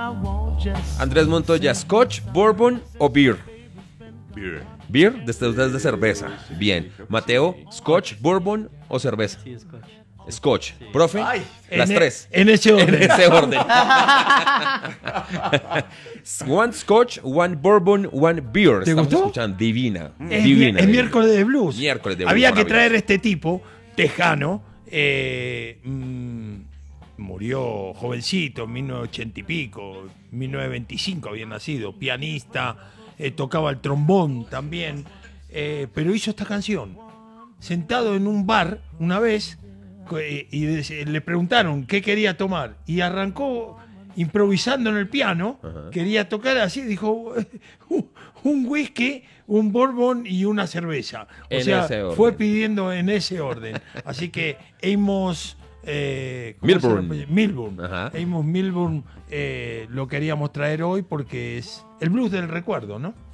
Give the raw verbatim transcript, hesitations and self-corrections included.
Andrés Montoya, ¿Scotch, Bourbon o Beer? Beer. Beer, desde ustedes de cerveza. Bien. Mateo, ¿Scotch, Bourbon o cerveza? Sí, Scotch. Scotch. Profe, Ay, las en, tres. En ese orden. En ese orden. One Scotch, one Bourbon, one Beer. ¿Te Estamos gustó? escuchando. Divina. Es, divina. es divina. miércoles de blues. Miércoles de blues, Había que maravilloso. traer a este tipo, tejano, eh, mm, murió jovencito, en mil novecientos ochenta y pico, mil novecientos veinticinco había nacido, pianista, eh, tocaba el trombón también, eh, pero hizo esta canción, sentado en un bar una vez, eh, y de- le preguntaron qué quería tomar, y arrancó improvisando en el piano, Ajá. quería tocar así, dijo, un whisky, un bourbon y una cerveza. O En sea, ese orden. fue pidiendo en ese orden. Así que Amos... Eh, ¿cómo Milburn. se llama? Milburn. Ajá. Amos Milburn eh, lo queríamos traer hoy porque es el blues del recuerdo, ¿no?